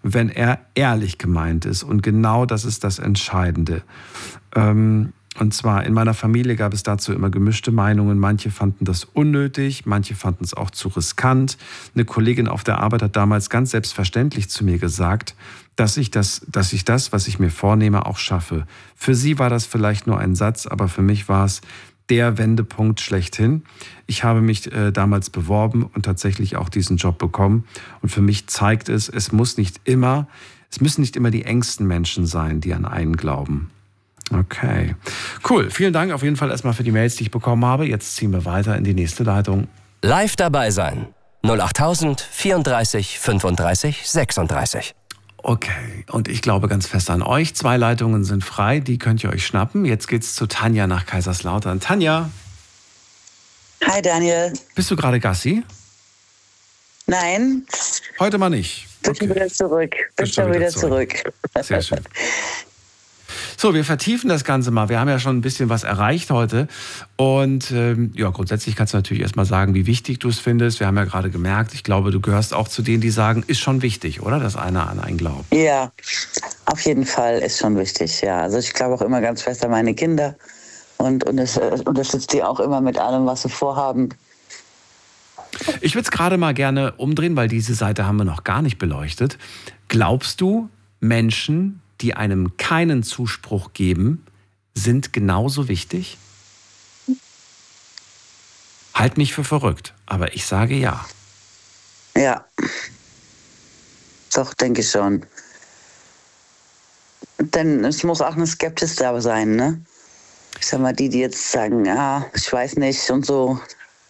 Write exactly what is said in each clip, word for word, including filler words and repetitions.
wenn er ehrlich gemeint ist. Und genau das ist das Entscheidende. Ähm, und zwar in meiner Familie gab es dazu immer gemischte Meinungen. Manche fanden das unnötig, manche fanden es auch zu riskant. Eine Kollegin auf der Arbeit hat damals ganz selbstverständlich zu mir gesagt, dass ich das, dass ich das, was ich mir vornehme, auch schaffe. Für sie war das vielleicht nur ein Satz, aber für mich war es der Wendepunkt schlechthin. Ich habe mich äh, damals beworben und tatsächlich auch diesen Job bekommen. Und für mich zeigt es, es muss nicht immer, es müssen nicht immer die engsten Menschen sein, die an einen glauben. Okay, cool. Vielen Dank auf jeden Fall erstmal für die Mails, die ich bekommen habe. Jetzt ziehen wir weiter in die nächste Leitung. Live dabei sein. null acht tausend vierunddreißig fünfunddreißig sechsunddreißig. Okay, und ich glaube ganz fest an euch. Zwei Leitungen sind frei, die könnt ihr euch schnappen. Jetzt geht's zu Tanja nach Kaiserslautern. Tanja. Hi Daniel. Bist du gerade Gassi? Nein. Heute mal nicht. Bin schon wieder zurück. Bin schon wieder zurück. Sehr schön. So, wir vertiefen das Ganze mal. Wir haben ja schon ein bisschen was erreicht heute. Und ähm, ja, grundsätzlich kannst du natürlich erstmal sagen, wie wichtig du es findest. Wir haben ja gerade gemerkt, ich glaube, du gehörst auch zu denen, die sagen, ist schon wichtig, oder? Dass einer an einen glaubt. Ja, auf jeden Fall ist schon wichtig, ja. Also ich glaube auch immer ganz fest an meine Kinder und, und es, äh, unterstütze die auch immer mit allem, was sie vorhaben. Ich würde es gerade mal gerne umdrehen, weil diese Seite haben wir noch gar nicht beleuchtet. Glaubst du, Menschen, die einem keinen Zuspruch geben, sind genauso wichtig? Halt mich für verrückt, aber ich sage ja. Ja, doch, denke ich schon. Denn es muss auch eine Skepsis da sein, ne? Ich sag mal, die, die jetzt sagen, ja, ich weiß nicht und so.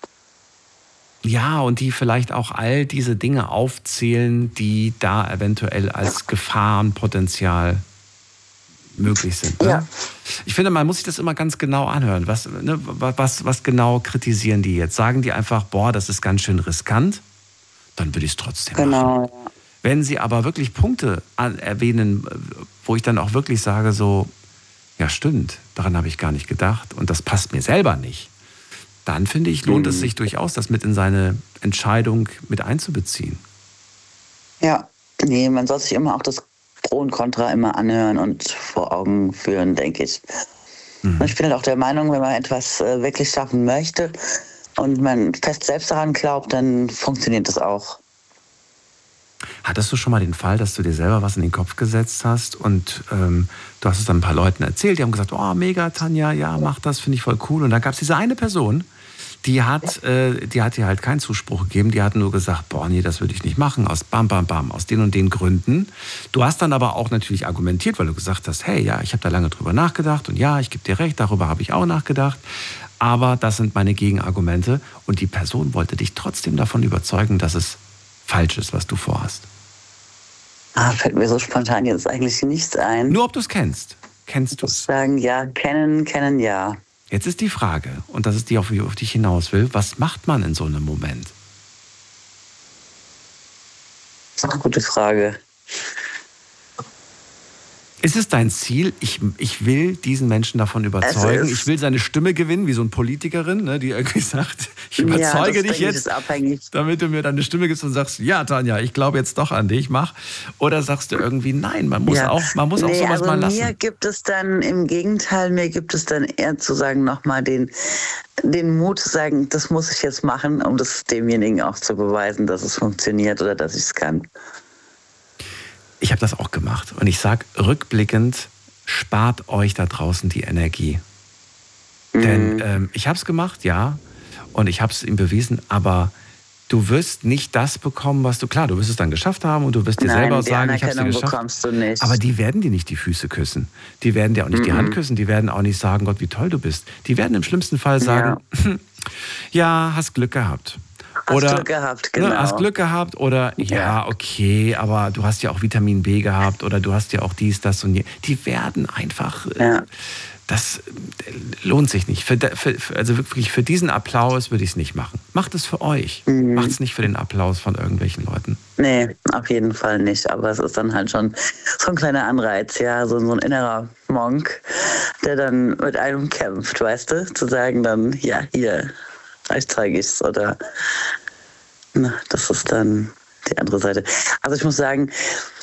Ja, und die vielleicht auch all diese Dinge aufzählen, die da eventuell als Gefahrenpotenzial möglich sind. Ne? Ja. Ich finde, man muss sich das immer ganz genau anhören. Was, ne, was, was genau kritisieren die jetzt? Sagen die einfach, boah, das ist ganz schön riskant? Dann würde ich es trotzdem genau. machen. Wenn sie aber wirklich Punkte erwähnen, wo ich dann auch wirklich sage so, ja stimmt, daran habe ich gar nicht gedacht und das passt mir selber nicht, dann finde ich, lohnt mhm. es sich durchaus, das mit in seine Entscheidung mit einzubeziehen. Ja, nee, man soll sich immer auch das Pro und Contra immer anhören und vor Augen führen, denke ich. Mhm. Ich bin halt auch der Meinung, wenn man etwas äh, wirklich schaffen möchte und man fest selbst daran glaubt, dann funktioniert das auch. Hattest du schon mal den Fall, dass du dir selber was in den Kopf gesetzt hast und ähm, du hast es dann ein paar Leuten erzählt, die haben gesagt, oh mega Tanja, ja mach das, finde ich voll cool. Und dann gab es diese eine Person, die hat, äh, die hat dir halt keinen Zuspruch gegeben, die hat nur gesagt, boah nee, das würde ich nicht machen, aus bam bam bam, aus den und den Gründen. Du hast dann aber auch natürlich argumentiert, weil du gesagt hast, hey ja, ich habe da lange drüber nachgedacht und ja, ich gebe dir recht, darüber habe ich auch nachgedacht. Aber das sind meine Gegenargumente und die Person wollte dich trotzdem davon überzeugen, dass es falsch ist, was du vorhast. Ah, fällt mir so spontan jetzt eigentlich nichts ein. Nur ob du es kennst. Kennst du es? Ich muss sagen, ja, kennen, kennen, ja. Jetzt ist die Frage, und das ist die, auf die auf die ich hinaus will, was macht man in so einem Moment? Das ist eine gute Frage. Ist es dein Ziel, ich, ich will diesen Menschen davon überzeugen, ich will seine Stimme gewinnen, wie so eine Politikerin, ne, die irgendwie sagt, ich überzeuge ja, dich jetzt, damit du mir deine Stimme gibst und sagst, ja Tanja, ich glaube jetzt doch an dich, mach. Oder sagst du irgendwie, nein, man muss ja. auch, man muss nee, auch sowas also mal lassen. Mir gibt es dann, im Gegenteil, mir gibt es dann eher zu sagen, nochmal den, den Mut zu sagen, das muss ich jetzt machen, um das demjenigen auch zu beweisen, dass es funktioniert oder dass ich es kann. Ich habe das auch gemacht und ich sage rückblickend, spart euch da draußen die Energie. Mhm. Denn ähm, ich habe es gemacht, ja, und ich habe es ihm bewiesen, aber du wirst nicht das bekommen, was du, klar, du wirst es dann geschafft haben und du wirst dir Nein, selber sagen, ich habe es geschafft. Bekommst du nicht. Aber die werden dir nicht die Füße küssen. Die werden dir auch nicht mhm. die Hand küssen, die werden auch nicht sagen, Gott, wie toll du bist. Die werden im schlimmsten Fall sagen, ja, ja hast Glück gehabt. Oder, hast Glück gehabt, genau. Ne, hast Glück gehabt oder ja. ja, okay, aber du hast ja auch Vitamin B gehabt oder du hast ja auch dies, das und je. Die werden einfach, ja. das lohnt sich nicht. Für, für, also wirklich für diesen Applaus würde ich es nicht machen. Macht es für euch. Mhm. Macht es nicht für den Applaus von irgendwelchen Leuten. Nee, auf jeden Fall nicht. Aber es ist dann halt schon so ein kleiner Anreiz, ja, so, so ein innerer Monk, der dann mit einem kämpft, weißt du? Zu sagen dann, ja, hier, ich zeige ich's oder na, das ist dann die andere Seite. Also ich muss sagen,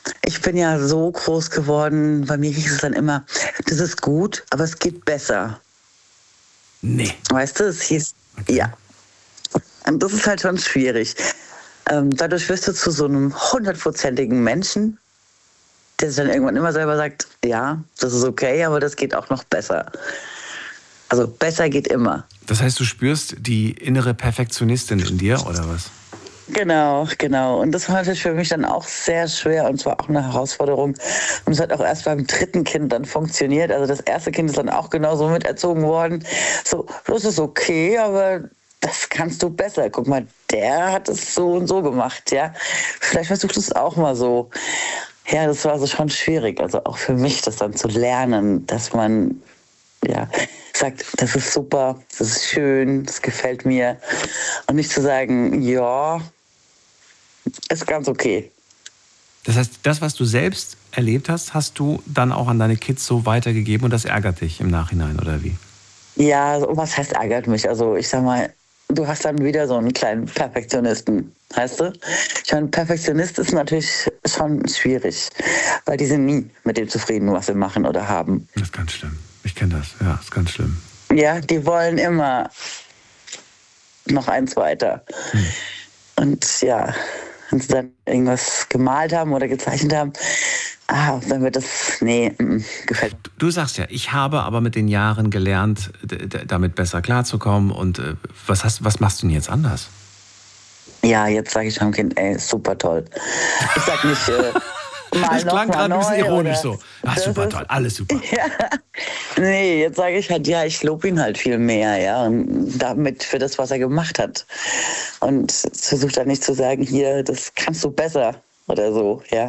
ich bin ja so groß geworden, bei mir hieß es dann immer, das ist gut, aber es geht besser. Nee. Weißt du, es hieß, okay. Ja. Und das ist halt schon schwierig. Ähm, dadurch wirst du zu so einem hundertprozentigen Menschen, der sich dann irgendwann immer selber sagt, ja, das ist okay, aber das geht auch noch besser. Also besser geht immer. Das heißt, du spürst die innere Perfektionistin in dir, oder was? Genau, genau. Und das war natürlich für mich dann auch sehr schwer und zwar auch eine Herausforderung. Und es hat auch erst beim dritten Kind dann funktioniert. Also das erste Kind ist dann auch genauso miterzogen worden. So, das ist okay, aber das kannst du besser. Guck mal, der hat es so und so gemacht, ja. Vielleicht versuchst du es auch mal so. Ja, das war also schon schwierig. Also auch für mich, das dann zu lernen, dass man, ja, sagt, das ist super, das ist schön, das gefällt mir. Und nicht zu sagen, ja, ist ganz okay. Das heißt, das, was du selbst erlebt hast, hast du dann auch an deine Kids so weitergegeben und das ärgert dich im Nachhinein, oder wie? Ja, was heißt ärgert mich? Also ich sag mal, du hast dann wieder so einen kleinen Perfektionisten, weißt du? Ich meine, Perfektionist ist natürlich schon schwierig, weil die sind nie mit dem zufrieden, was sie machen oder haben. Das ist ganz schlimm. Ich kenne das, ja, das ist ganz schlimm. Ja, die wollen immer noch eins weiter. Hm. Und ja, wenn sie dann irgendwas gemalt haben oder gezeichnet haben, ah, dann wird das, nee, m- gefällt mir. Du sagst ja, ich habe aber mit den Jahren gelernt, d- d- damit besser klarzukommen. Und äh, was, hast, was machst du denn jetzt anders? Ja, jetzt sage ich meinem Kind, ey, super toll. Ich sag nicht, äh, mal Das noch klang mal gerade ein bisschen neu ironisch oder- so. Ja, Das super ist- toll, alles super. Ja. Nee, jetzt sage ich halt, ja, ich lobe ihn halt viel mehr, ja, und damit für das, was er gemacht hat. Und versuche dann nicht zu sagen, hier, das kannst du besser oder so, ja.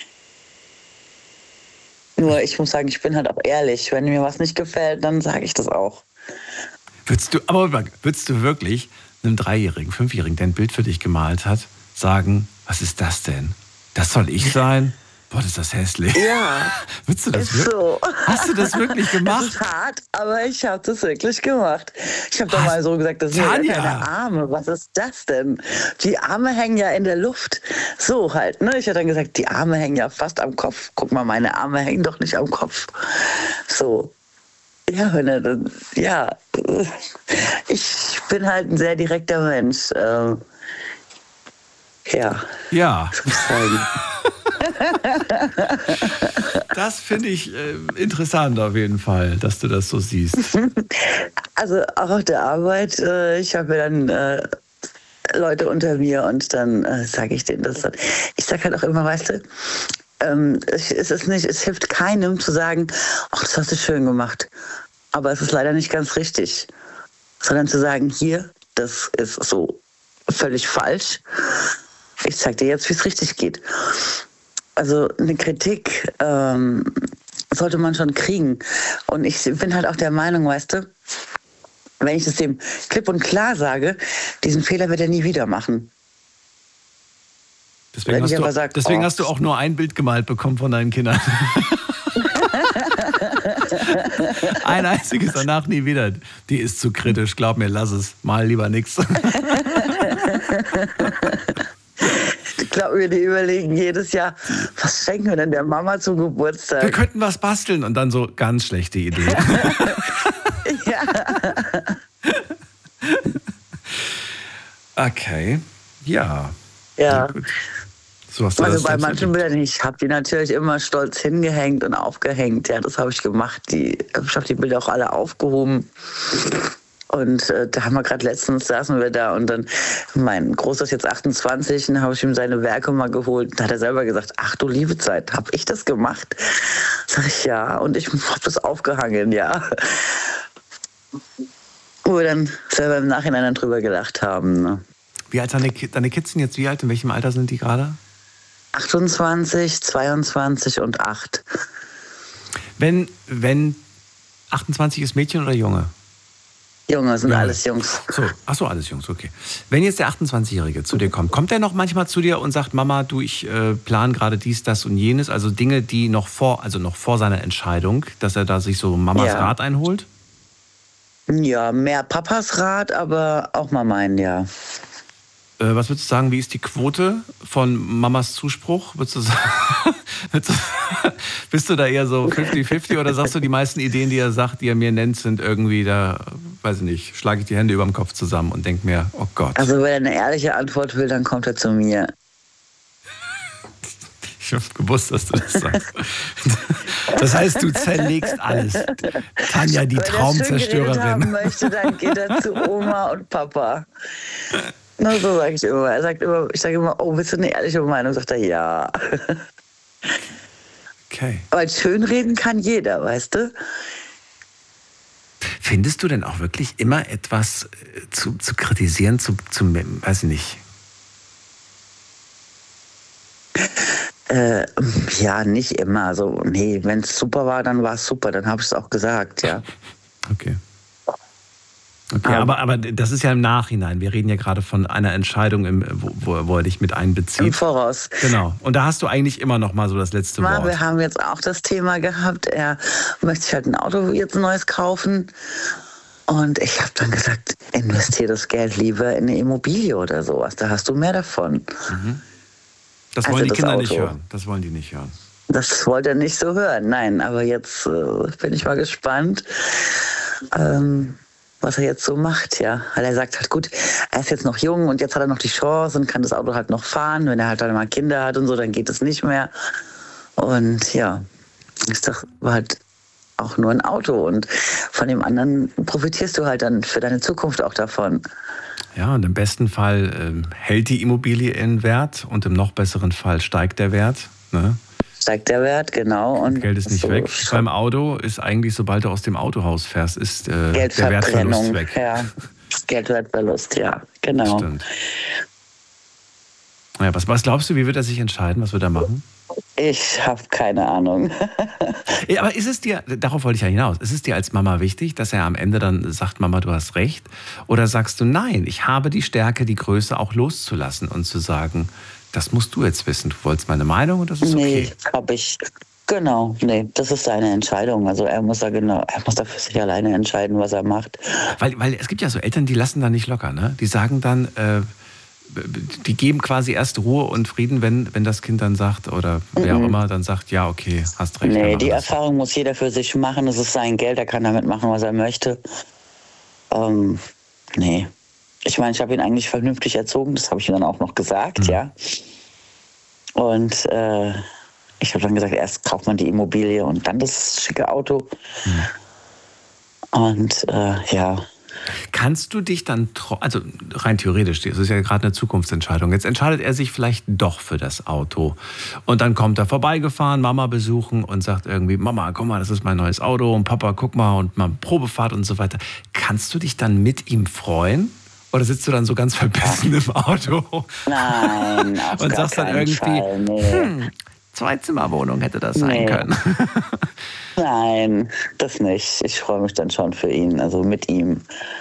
Nur ich muss sagen, ich bin halt auch ehrlich. Wenn mir was nicht gefällt, dann sage ich das auch. Würdest du, aber würdest du wirklich einem Dreijährigen, Fünfjährigen, der ein Bild für dich gemalt hat, sagen, was ist das denn? Das soll ich sein? Boah, das ist das hässlich. Ja, Würdest du das ist wirklich? so. Hast du das wirklich Es gemacht? ist hart, aber ich habe das wirklich gemacht. Ich habe doch Was? mal so gesagt, das sind ja Tanja! keine Arme. Was ist das denn? Die Arme hängen ja in der Luft. So halt, ne? Ich habe dann gesagt, die Arme hängen ja fast am Kopf. Guck mal, meine Arme hängen doch nicht am Kopf. So. Ja, ne, dann- ja. Ich bin halt ein sehr direkter Mensch. Ähm, ja, Ja, muss ich sagen. das finde ich äh, interessant auf jeden Fall, dass du das so siehst. Also auch auf der Arbeit, äh, ich habe ja dann äh, Leute unter mir und dann äh, sage ich denen das dann. Ich sage halt auch immer, weißt du, ähm, es, es ist nicht, es hilft keinem zu sagen, ach, das hast du schön gemacht. Aber es ist leider nicht ganz richtig. Sondern zu sagen, hier, das ist so völlig falsch. Ich zeig dir jetzt, wie es richtig geht. Also eine Kritik ähm, sollte man schon kriegen. Und ich bin halt auch der Meinung, weißt du, wenn ich das dem klipp und klar sage, diesen Fehler wird er nie wieder machen. Deswegen, Wenn hast ich du, aber sag, deswegen oh. hast du auch nur ein Bild gemalt bekommen von deinen Kindern. Ein einziges, danach nie wieder. Die ist zu kritisch, glaub mir, lass es. Mal lieber nix. Ich glaube, wir die überlegen jedes Jahr, was schenken wir denn der Mama zum Geburtstag? Wir könnten was basteln und dann so ganz schlechte Idee. Ja. Okay, ja. Ja. Gut. So hast du Also das bei selbst manchen erlebt. Bildern, ich habe die natürlich immer stolz hingehängt und aufgehängt. Ja, das habe ich gemacht. Die, ich habe die Bilder auch alle aufgehoben. Und äh, da haben wir gerade letztens, saßen wir da und dann, mein Großer ist jetzt achtundzwanzig, und dann habe ich ihm seine Werke mal geholt. Da hat er selber gesagt, ach du liebe Zeit, habe ich das gemacht? Sag ich, ja, und ich habe das aufgehangen, ja. Wo wir dann selber im Nachhinein dann drüber gelacht haben. Ne? Wie alt deine, Ki- deine Kids sind jetzt wie alt? In welchem Alter sind die gerade? achtundzwanzig, zweiundzwanzig und acht. Wenn, wenn achtundzwanzig ist Mädchen oder Junge? Junge, sind Ja. alles Jungs. So, ach so, alles Jungs, okay. Wenn jetzt der achtundzwanzigjährige zu dir kommt, kommt der noch manchmal zu dir und sagt, Mama, du, ich äh, plane gerade dies, das und jenes, also Dinge, die noch vor, also noch vor seiner Entscheidung, dass er da sich so Mamas Ja. Rat einholt? Ja, mehr Papas Rat, aber auch mal meinen, ja. Äh, was würdest du sagen, wie ist die Quote von Mamas Zuspruch? Würdest du sagen, würdest du, bist du da eher so fünfzig fünfzig oder sagst du, die meisten Ideen, die er sagt, die er mir nennt, sind irgendwie da, weiß ich nicht, schlage ich die Hände über dem Kopf zusammen und denke mir, oh Gott. Also wenn er eine ehrliche Antwort will, dann kommt er zu mir. Ich habe gewusst, dass du das sagst. Das heißt, du zerlegst alles. Tanja, die Traumzerstörerin. Wenn er schön geredet haben möchte, dann geht er zu Oma und Papa. Na, so sage ich immer. Er sagt immer, ich sage immer, oh, willst du eine ehrliche Meinung? Sagt er, ja. Okay. Aber schönreden kann jeder, weißt du? Findest du denn auch wirklich immer etwas zu, zu kritisieren, zu, zu, weiß ich nicht? Äh, ja, nicht immer. Also, nee, wenn es super war, dann war es super. Dann habe ich es auch gesagt, ja. Okay. Okay, um, aber, aber das ist ja im Nachhinein. Wir reden ja gerade von einer Entscheidung, im, wo, wo er dich mit einbezieht. Im Voraus. Genau. Und da hast du eigentlich immer noch mal so das letzte mal, Wort. Wir haben jetzt auch das Thema gehabt, er möchte sich halt ein Auto jetzt ein neues kaufen. Und ich habe dann gesagt, investiere das Geld lieber in eine Immobilie oder sowas. Da hast du mehr davon. Mhm. Das wollen also die Kinder Auto. nicht hören. Das wollen die nicht hören. Das wollte er nicht so hören, nein. Aber jetzt äh, bin ich mal gespannt, ähm, was er jetzt so macht, ja. Weil er sagt halt, gut, er ist jetzt noch jung und jetzt hat er noch die Chance und kann das Auto halt noch fahren. Wenn er halt dann mal Kinder hat und so, dann geht es nicht mehr. Und ja, ist doch halt auch nur ein Auto. Und von dem anderen profitierst du halt dann für deine Zukunft auch davon. Ja, und im besten Fall ähm, hält die Immobilie in Wert und im noch besseren Fall steigt der Wert. Ne? Steigt der Wert, genau. Und Geld ist nicht so weg. Beim Auto ist eigentlich, sobald du aus dem Autohaus fährst, ist äh, der Wertverlust weg. Ja, Geldwertverlust, ja, genau. Stimmt. Ja, was, was glaubst du, wie wird er sich entscheiden? Was wird er machen? Ich habe keine Ahnung. Ja, aber ist es dir, darauf wollte ich ja hinaus, ist es dir als Mama wichtig, dass er am Ende dann sagt, Mama, du hast recht? Oder sagst du, nein, ich habe die Stärke, die Größe auch loszulassen und zu sagen, das musst du jetzt wissen, du wolltest meine Meinung und das ist okay. Nee, habe ich, genau, nee, das ist seine Entscheidung. Also er muss da genau, er muss da für sich alleine entscheiden, was er macht. Weil, weil es gibt ja so Eltern, die lassen da nicht locker, ne? Die sagen dann, äh, die geben quasi erst Ruhe und Frieden, wenn, wenn das Kind dann sagt oder wer auch immer dann sagt, ja, okay, hast recht. Nee, die Erfahrung muss jeder für sich machen. Es ist sein Geld, er kann damit machen, was er möchte. Ähm, nee. Ich meine, ich habe ihn eigentlich vernünftig erzogen, das habe ich ihm dann auch noch gesagt, mhm. ja. Und äh, ich habe dann gesagt, erst kauft man die Immobilie und dann das schicke Auto. Mhm. Und äh, ja. Kannst du dich dann, also rein theoretisch, das ist ja gerade eine Zukunftsentscheidung, jetzt entscheidet er sich vielleicht doch für das Auto und dann kommt er vorbeigefahren, Mama besuchen und sagt irgendwie, Mama, guck mal, das ist mein neues Auto und Papa, guck mal und mal Probefahrt und so weiter. Kannst du dich dann mit ihm freuen? Oder sitzt du dann so ganz verbissen im Auto? Nein, auf und gar sagst dann irgendwie, Fall, nee. hm, Zwei-Zimmer-Wohnung hätte das sein nee. können. Nein, das nicht. Ich freue mich dann schon für ihn, also mit ihm.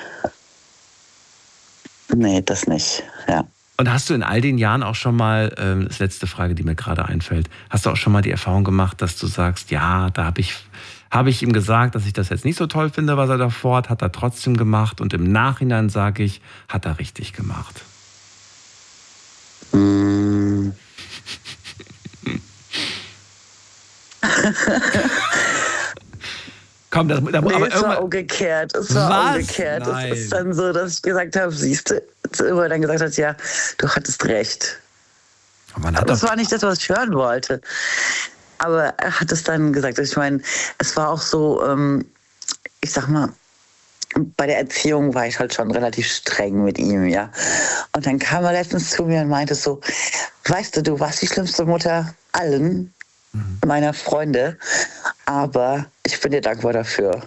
Nee, das nicht, ja. Und hast du in all den Jahren auch schon mal, äh, das letzte Frage, die mir gerade einfällt, hast du auch schon mal die Erfahrung gemacht, dass du sagst, ja, da habe ich, hab ich ihm gesagt, dass ich das jetzt nicht so toll finde, was er davor hat, hat er trotzdem gemacht und im Nachhinein sage ich, hat er richtig gemacht? Mm. Komm, das, da, nee, aber es war umgekehrt. Es war Was? umgekehrt. Nein. Es ist dann so, dass ich gesagt habe, siehst du, immer dann gesagt hat, ja, du hattest recht. Man hat aber das war nicht das, was ich hören wollte. Aber er hat es dann gesagt. Ich meine, es war auch so, ähm, ich sag mal, bei der Erziehung war ich halt schon relativ streng mit ihm, ja. Und dann kam er letztens zu mir und meinte so, weißt du, du warst die schlimmste Mutter allen mhm. meiner Freunde, aber ich bin dir dankbar dafür.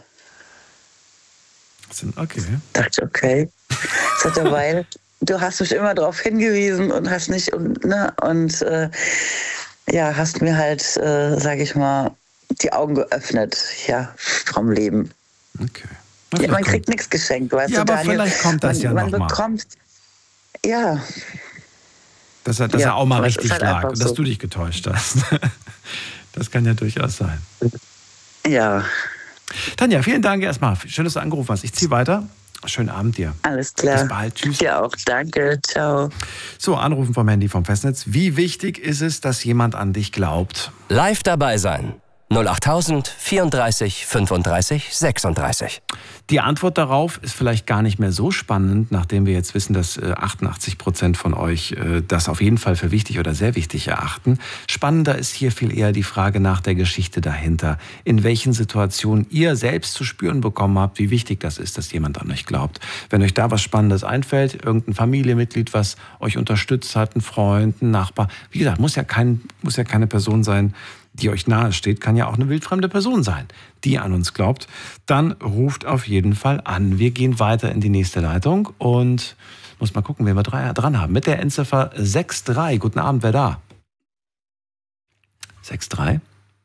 Okay. Dachte ich, okay. Sagt er, weil du hast mich immer darauf hingewiesen und hast nicht, und, ne, und äh, ja, hast mir halt, äh, sag ich mal, die Augen geöffnet, ja, vom Leben. Okay. Ja, man kriegt nichts geschenkt, weißt ja, du, aber Daniel. Vielleicht kommt das man, ja man noch bekommt, mal. Ja. Dass er, dass ja, er auch mal richtig halt lag und so. dass du dich getäuscht hast. Das kann ja durchaus sein. Ja. Tanja, vielen Dank erstmal. Schön, dass du angerufen hast. Ich ziehe weiter Schönen Abend dir. Alles klar. Bis bald. Tschüss. Dir auch. Danke. Ciao. So, Anrufen vom Handy vom Festnetz. Wie wichtig ist es, dass jemand an dich glaubt? Live dabei sein. null acht tausend vierunddreißig fünfunddreißig sechsunddreißig. Die Antwort darauf ist vielleicht gar nicht mehr so spannend, nachdem wir jetzt wissen, dass achtundachtzig Prozent von euch das auf jeden Fall für wichtig oder sehr wichtig erachten. Spannender ist hier viel eher die Frage nach der Geschichte dahinter. In welchen Situationen ihr selbst zu spüren bekommen habt, wie wichtig das ist, dass jemand an euch glaubt. Wenn euch da was Spannendes einfällt, irgendein Familienmitglied, was euch unterstützt hat, ein Freund, ein Nachbar. Wie gesagt, muss ja, kein, muss ja keine Person sein, die euch nahe steht, kann ja auch eine wildfremde Person sein, die an uns glaubt, dann ruft auf jeden Fall an. Wir gehen weiter in die nächste Leitung und muss mal gucken, wen wir dran haben. Mit der Endziffer sechs drei. Guten Abend, wer da? sechs drei?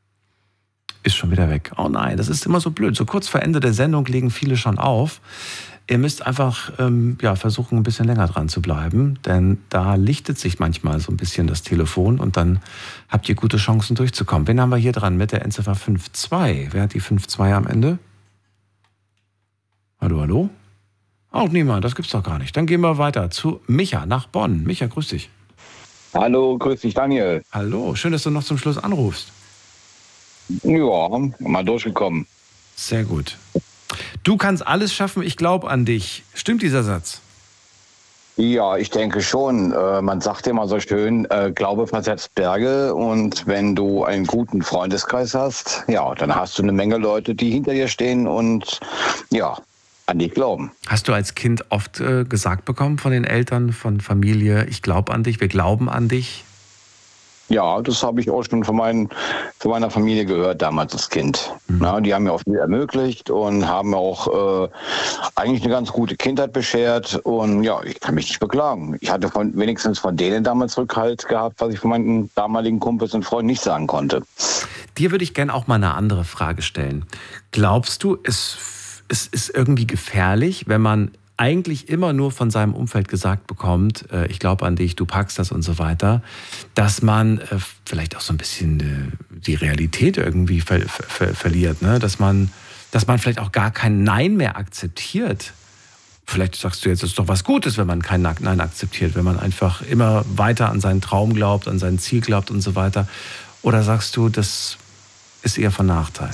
Ist schon wieder weg. Oh nein, das ist immer so blöd. So kurz vor Ende der Sendung legen viele schon auf. Ihr müsst einfach ähm, ja, versuchen, ein bisschen länger dran zu bleiben, denn da lichtet sich manchmal so ein bisschen das Telefon und dann habt ihr gute Chancen durchzukommen. Wen haben wir hier dran mit der Endziffer fünf zwei? Wer hat die fünf zwei am Ende? Hallo, hallo? Auch niemand, das gibt's doch gar nicht. Dann gehen wir weiter zu Micha nach Bonn. Micha, grüß dich. Hallo, grüß dich, Daniel. Hallo, schön, dass du noch zum Schluss anrufst. Ja, mal durchgekommen. Sehr gut. Du kannst alles schaffen, ich glaube an dich. Stimmt dieser Satz? Ja, ich denke schon. Äh, man sagt immer so schön, äh, Glaube versetzt Berge. Und wenn du einen guten Freundeskreis hast, ja, dann hast du eine Menge Leute, die hinter dir stehen und ja, an dich glauben. Hast du als Kind oft äh, gesagt bekommen von den Eltern, von Familie, ich glaube an dich, wir glauben an dich? Ja, das habe ich auch schon von, meinen, von meiner Familie gehört, damals als Kind. Mhm. Na, die haben mir auch viel ermöglicht und haben mir auch äh, eigentlich eine ganz gute Kindheit beschert. Und ja, ich kann mich nicht beklagen. Ich hatte von, wenigstens von denen damals Rückhalt gehabt, was ich von meinen damaligen Kumpels und Freunden nicht sagen konnte. Dir würde ich gerne auch mal eine andere Frage stellen. Glaubst du, es, es ist irgendwie gefährlich, wenn man eigentlich immer nur von seinem Umfeld gesagt bekommt, äh, ich glaube an dich, du packst das und so weiter, dass man äh, vielleicht auch so ein bisschen äh, die Realität irgendwie ver ver verliert, ne? Dass man, dass man vielleicht auch gar kein Nein mehr akzeptiert. Vielleicht sagst du jetzt, es ist doch was Gutes, wenn man kein Nein akzeptiert, wenn man einfach immer weiter an seinen Traum glaubt, an sein Ziel glaubt und so weiter. Oder sagst du, das ist eher von Nachteil?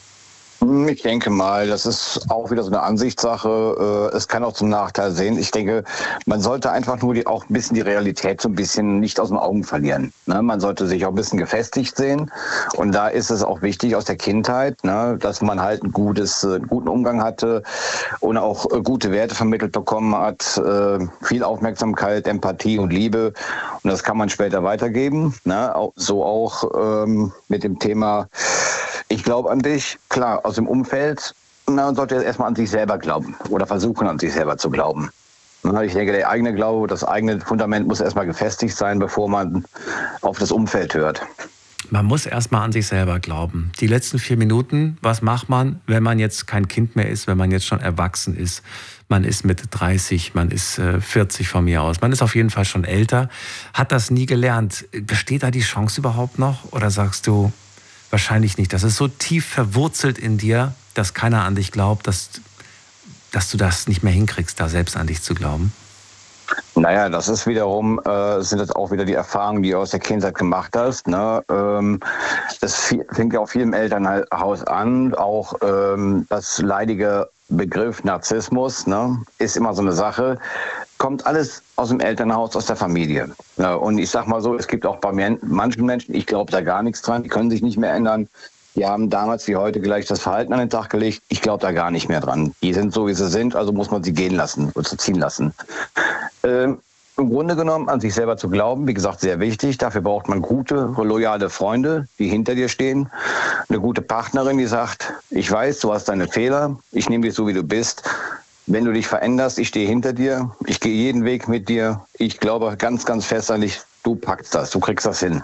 Ich denke mal, das ist auch wieder so eine Ansichtssache. Es kann auch zum Nachteil sehen. Ich denke, man sollte einfach nur die, auch ein bisschen die Realität so ein bisschen nicht aus den Augen verlieren. Ne? Man sollte sich auch ein bisschen gefestigt sehen. Und da ist es auch wichtig aus der Kindheit, ne, dass man halt ein gutes, einen guten Umgang hatte und auch gute Werte vermittelt bekommen hat. Viel Aufmerksamkeit, Empathie und Liebe. Und das kann man später weitergeben. Ne? So auch ähm, mit dem Thema ich glaube an dich, klar, aus dem Umfeld, man sollte erstmal an sich selber glauben oder versuchen, an sich selber zu glauben. Ich denke, der eigene Glaube, das eigene Fundament muss erstmal gefestigt sein, bevor man auf das Umfeld hört. Man muss erstmal an sich selber glauben. Die letzten vier Minuten, was macht man, wenn man jetzt kein Kind mehr ist, wenn man jetzt schon erwachsen ist? Man ist Mitte dreißig, man ist vierzig von mir aus. Man ist auf jeden Fall schon älter, hat das nie gelernt. Besteht da die Chance überhaupt noch? Oder sagst du, wahrscheinlich nicht. Das ist so tief verwurzelt in dir, dass keiner an dich glaubt, dass, dass du das nicht mehr hinkriegst, da selbst an dich zu glauben? Naja, das ist wiederum, äh, sind das auch wieder die Erfahrungen, die du aus der Kindheit gemacht hast. Ne? Ähm, das fängt ja auf jedem Elternhaus an. Auch ähm, das leidige Begriff Narzissmus, ne, ist immer so eine Sache. Kommt alles aus dem Elternhaus, aus der Familie. Ja, und ich sag mal so, es gibt auch bei manchen Menschen, ich glaube da gar nichts dran, die können sich nicht mehr ändern. Die haben damals wie heute gleich das Verhalten an den Tag gelegt. Ich glaube da gar nicht mehr dran. Die sind so, wie sie sind, also muss man sie gehen lassen oder ziehen lassen. Ähm, Im Grunde genommen an sich selber zu glauben, wie gesagt, sehr wichtig. Dafür braucht man gute, loyale Freunde, die hinter dir stehen. Eine gute Partnerin, die sagt, ich weiß, du hast deine Fehler, ich nehme dich so, wie du bist. Wenn du dich veränderst, ich stehe hinter dir, ich gehe jeden Weg mit dir. Ich glaube ganz, ganz fest an dich, du packst das, du kriegst das hin.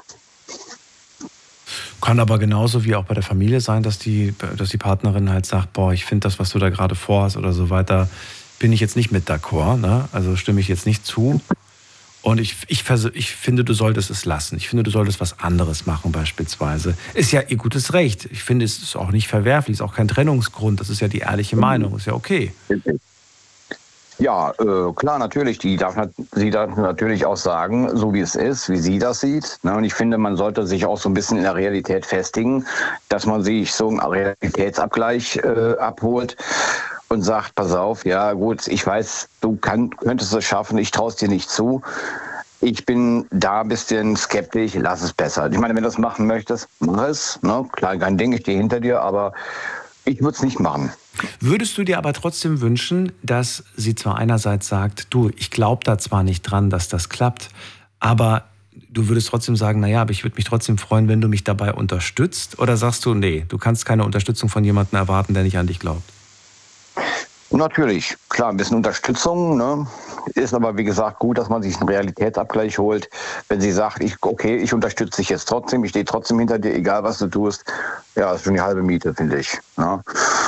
Kann aber genauso wie auch bei der Familie sein, dass die, dass die Partnerin halt sagt, boah, ich finde das, was du da gerade vorhast oder so weiter, bin ich jetzt nicht mit d'accord, ne? Also stimme ich jetzt nicht zu. Und ich, ich, ich finde, du solltest es lassen. Ich finde, du solltest was anderes machen beispielsweise. Ist ja ihr gutes Recht. Ich finde, es ist auch nicht verwerflich, ist auch kein Trennungsgrund. Das ist ja die ehrliche Meinung, ist ja okay. Ja, äh, klar, natürlich. Die darf, sie darf natürlich auch sagen, so wie es ist, wie sie das sieht. Ne? Und ich finde, man sollte sich auch so ein bisschen in der Realität festigen, dass man sich so einen Realitätsabgleich äh, abholt und sagt, pass auf, ja gut, ich weiß, du kann, könntest es schaffen, ich traue es dir nicht zu. Ich bin da ein bisschen skeptisch, lass es besser. Ich meine, wenn du das machen möchtest, mach es. Ne? Klar, kein Ding, ich stehe hinter dir, aber ich würde es nicht machen. Würdest du dir aber trotzdem wünschen, dass sie zwar einerseits sagt, du, ich glaube da zwar nicht dran, dass das klappt, aber du würdest trotzdem sagen, naja, aber ich würde mich trotzdem freuen, wenn du mich dabei unterstützt? Oder sagst du, nee, du kannst keine Unterstützung von jemandem erwarten, der nicht an dich glaubt? Natürlich, klar, ein bisschen Unterstützung, ne? Ist aber wie gesagt gut, dass man sich einen Realitätsabgleich holt. Wenn sie sagt, ich, okay, ich unterstütze dich jetzt trotzdem, ich stehe trotzdem hinter dir, egal was du tust, ja, ist schon die halbe Miete, finde ich. Ne?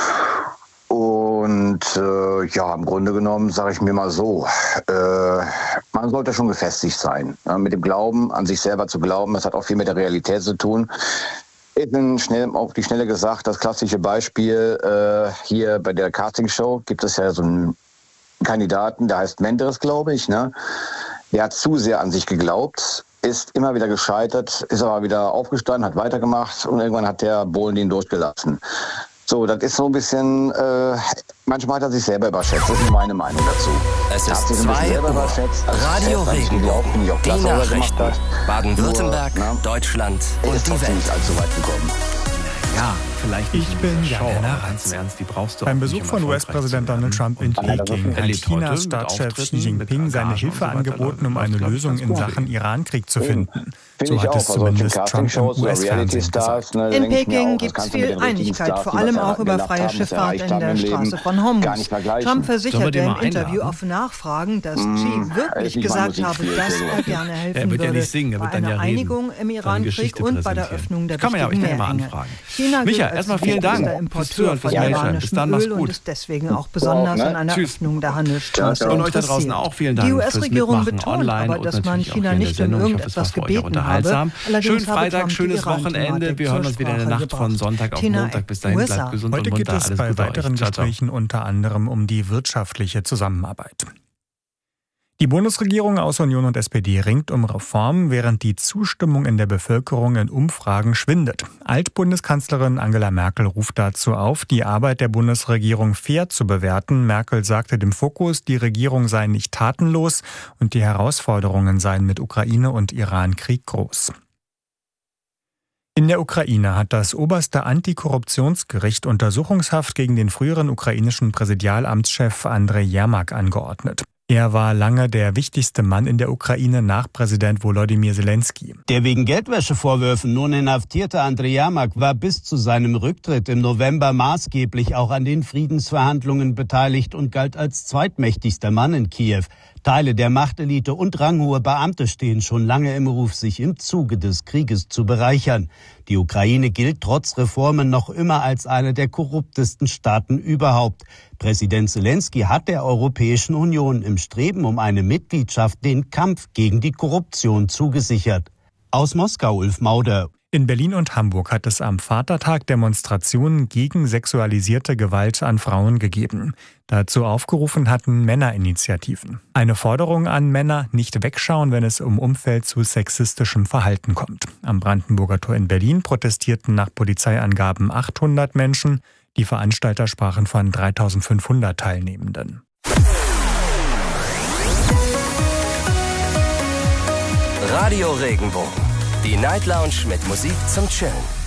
Und äh, ja, im Grunde genommen sage ich mir mal so, äh, man sollte schon gefestigt sein. Ja, mit dem Glauben, an sich selber zu glauben, das hat auch viel mit der Realität zu tun. Ich bin schnell auf die Schnelle gesagt, das klassische Beispiel äh, hier bei der Castingshow gibt es ja so einen Kandidaten, der heißt Menderes, glaube ich. Ne? Der hat zu sehr an sich geglaubt, ist immer wieder gescheitert, ist aber wieder aufgestanden, hat weitergemacht und irgendwann hat der Bohlen ihn durchgelassen. So, das ist so ein bisschen, äh, manchmal hat er sich selber überschätzt. Das ist meine Meinung dazu. Es ist zwei Uhr. Radio Regenbogen. Die Nachrichten. Baden-Württemberg, Nur, ne, Deutschland und ist die Welt. Nicht allzu weit gekommen. Ja, vielleicht Ich bin Jan Ganz im Ernst, die brauchst du Beim auch Besuch nicht, um von U erfolgreich S-Präsident zu werden. Donald Trump in Und er Peking hat lebt Chinas heute Staatschef mit Xi Auftritten, Jinping mit seine Engagement Hilfe und so weiter. angeboten, um eine Läuft, glaub ich, Lösung ganz in gut. Sachen Irankrieg zu finden. Finde So ich hat auch. es Also solche zumindest Trump im Castingshows oder U S-Fernsehen gesagt. Reality-Stars. Ne, In denke ich mir Peking auch, das gibt es kannst du mit viel den richtigen Einigkeit, Stars, vor die allem was auch über erreicht freie haben, Schifffahrt erreicht in haben der im Leben, Straße von Hormuz. gar nicht vergleichen. Trump Sollen wir versicherte den im mal Interview einladen? auf Nachfragen, dass Xi Hm, wirklich ich gesagt meine, habe, Musik dass spielt, er also. gerne helfen Er wird ja würde nicht singen, er bei wird dann einer ja reden. Einigung im Seine Irankrieg Geschichte und bei der präsentieren. Öffnung der Kann man ja, aber ich wichtigen kann ja mal Meerenge. anfragen. China Micha, gilt als erstmal vielen Dank wichtigster fürs Importeur Zuhören, von fürs Mailschreiben. Bis iranischem dann, mach's Öl und gut. ist deswegen auch besonders ne? an einer Tschüss. Öffnung der Handelsstraße Ja, Und euch da interessiert. draußen auch vielen Dank Die fürs U S-Regierung Mitmachen betont online aber, und dass man natürlich auch China hier in der nicht um Sendung. Ich hoffe, irgendetwas es war für euch gebeten unterhaltsam. habe. Allerdings Schönen habe Freitag, Trump die schönes Wochenende. Iran-Thematik Wir hören zur uns wieder in der Sprache Nacht von gebracht. Sonntag auf Tina, Montag. Bis dahin, U S A. bleibt gesund Heute und geht munter. es Alles bei Gute euch. weiteren Ciao, ciao. Gesprächen unter anderem um die wirtschaftliche Zusammenarbeit. Die Bundesregierung aus Union und S P D ringt um Reformen, während die Zustimmung in der Bevölkerung in Umfragen schwindet. Altbundeskanzlerin Angela Merkel ruft dazu auf, die Arbeit der Bundesregierung fair zu bewerten. Merkel sagte dem Fokus, die Regierung sei nicht tatenlos und die Herausforderungen seien mit Ukraine und Iran-Krieg groß. In der Ukraine hat das oberste Antikorruptionsgericht Untersuchungshaft gegen den früheren ukrainischen Präsidialamtschef Andrei Jermak angeordnet. Er war lange der wichtigste Mann in der Ukraine nach Präsident Volodymyr Zelensky. Der wegen Geldwäschevorwürfen nun inhaftierte Andrei Jermak war bis zu seinem Rücktritt im November maßgeblich auch an den Friedensverhandlungen beteiligt und galt als zweitmächtigster Mann in Kiew. Teile der Machtelite und ranghohe Beamte stehen schon lange im Ruf, sich im Zuge des Krieges zu bereichern. Die Ukraine gilt trotz Reformen noch immer als eine der korruptesten Staaten überhaupt. Präsident Zelensky hat der Europäischen Union im Streben um eine Mitgliedschaft den Kampf gegen die Korruption zugesichert. Aus Moskau, Ulf Mauder. In Berlin und Hamburg hat es am Vatertag Demonstrationen gegen sexualisierte Gewalt an Frauen gegeben. Dazu aufgerufen hatten Männerinitiativen. Eine Forderung an Männer, nicht wegschauen, wenn es im Umfeld zu sexistischem Verhalten kommt. Am Brandenburger Tor in Berlin protestierten nach Polizeiangaben achthundert Menschen. Die Veranstalter sprachen von dreitausendfünfhundert Teilnehmenden. Radio Regenbogen. Die Night Lounge mit Musik zum Chillen.